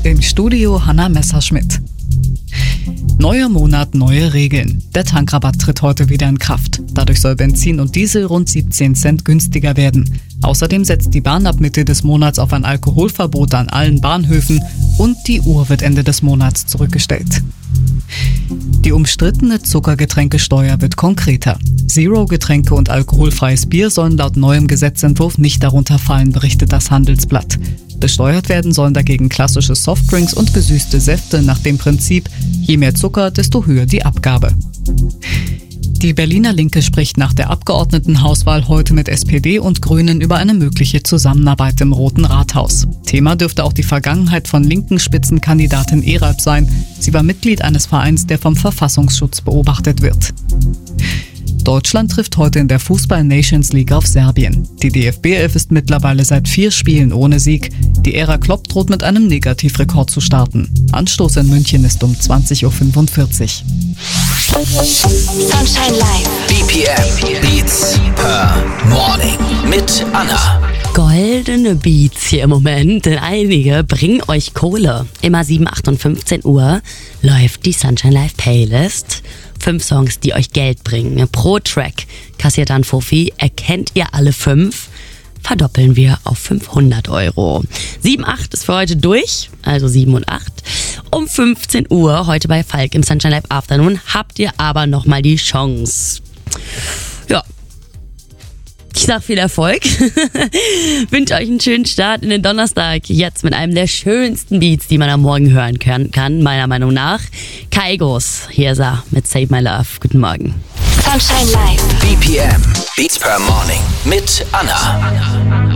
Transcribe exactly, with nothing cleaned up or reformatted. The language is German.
Im Studio Hanna Messerschmidt. Neuer Monat, neue Regeln. Der Tankrabatt tritt heute wieder in Kraft. Dadurch soll Benzin und Diesel rund siebzehn Cent günstiger werden. Außerdem setzt die Bahn ab Mitte des Monats auf ein Alkoholverbot an allen Bahnhöfen und die Uhr wird Ende des Monats zurückgestellt. Die umstrittene Zuckergetränkesteuer wird konkreter. Zero-Getränke und alkoholfreies Bier sollen laut neuem Gesetzentwurf nicht darunter fallen, berichtet das Handelsblatt. Besteuert werden sollen dagegen klassische Softdrinks und gesüßte Säfte nach dem Prinzip, je mehr Zucker, desto höher die Abgabe. Die Berliner Linke spricht nach der Abgeordnetenhauswahl heute mit S P D und Grünen über eine mögliche Zusammenarbeit im Roten Rathaus. Thema dürfte auch die Vergangenheit von linken Spitzenkandidatin Eralp sein. Sie war Mitglied eines Vereins, der vom Verfassungsschutz beobachtet wird. Deutschland trifft heute in der Fußball-Nations League auf Serbien. Die D F B elf ist mittlerweile seit vier Spielen ohne Sieg. Die Ära Klopp droht mit einem Negativrekord zu starten. Anstoß in München ist um zwanzig Uhr fünfundvierzig. Sunshine Live. B P M Beats per Morning mit Anna. Goldene Beats hier im Moment, denn einige bringen euch Kohle. Immer sieben, acht und fünfzehn Uhr läuft die Sunshine Live Playlist. Fünf Songs, die euch Geld bringen. Pro Track kassiert dann Fuffi. Erkennt ihr alle fünf, verdoppeln wir auf fünfhundert Euro. sieben, acht ist für heute durch, also sieben und acht. Um fünfzehn Uhr, heute bei Falk im Sunshine Live Afternoon, habt ihr aber nochmal die Chance. Ja. Ich sag viel Erfolg. Wünsche euch einen schönen Start in den Donnerstag. Jetzt mit einem der schönsten Beats, die man am Morgen hören kann, meiner Meinung nach. Kaigos, hier ist er mit Save My Love. Guten Morgen. Sunshine Live. B P M Beats per Morning mit Anna.